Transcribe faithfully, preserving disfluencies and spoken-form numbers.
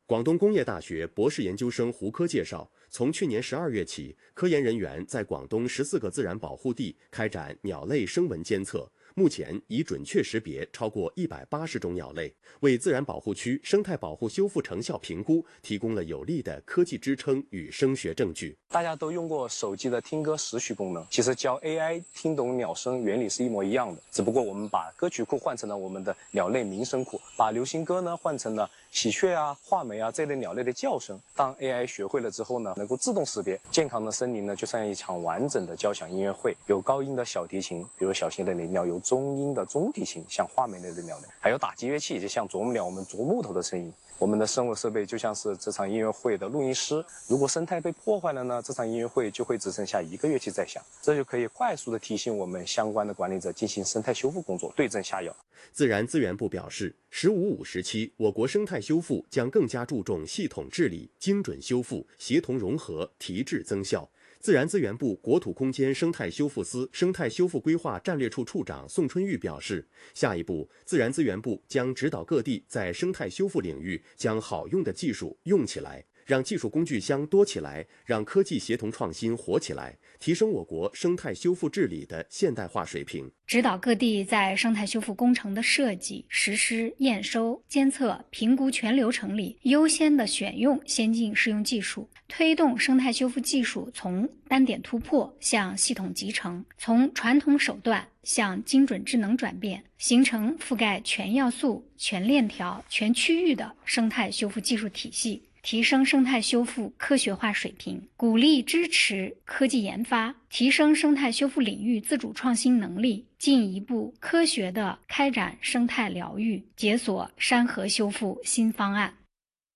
广东工业大学博士研究生胡科介绍，从去年十二月起，科研人员在广东十四个自然保护地开展鸟类声纹监测，目前已准确识别超过一百八十种鸟类，为自然保护区生态保护修复成效评估提供了有力的科技支撑与声学证据。 大家都用过手机的听歌识曲功能，其实教 A I 听懂鸟声原理是一模一样的，只不过我们把歌曲库换成了我们的鸟类鸣声库，把流行歌呢换成了喜鹊啊、画眉啊这类鸟类的叫声。当 A I 学会了之后呢，能够自动识别。健康的森林呢，就像一场完整的交响音乐会，有高音的小提琴，比如小型的雷鸟；有中音的中提琴，像画眉类的鸟类；还有打击乐器，就像啄木鸟我们啄木头的声音。我们的生物设备就像是这场音乐会的录音师，如果生态被破坏了呢，这场音乐会就会只剩下一个乐器在响，这就可以快速的提醒我们相关的管理者进行生态修复工作，对症下药。 自然资源部表示，十五五时期，我国生态修复将更加注重系统治理、精准修复、协同融合、提质增效。自然资源部国土空间生态修复司生态修复规划战略处处长宋春玉表示，下一步，自然资源部将指导各地在生态修复领域将好用的技术用起来，让技术工具箱多起来，让科技协同创新活起来，提升我国生态修复治理的现代化水平。 指导各地在生态修复工程的设计、实施、验收、监测、评估全流程里优先的选用先进适用技术，推动生态修复技术从单点突破向系统集成，从传统手段向精准智能转变，形成覆盖全要素、全链条、全区域的生态修复技术体系，提升生态修复科学化水平，鼓励支持科技研发，提升生态修复领域自主创新能力，进一步科学地开展生态疗愈，解锁山河修复新方案。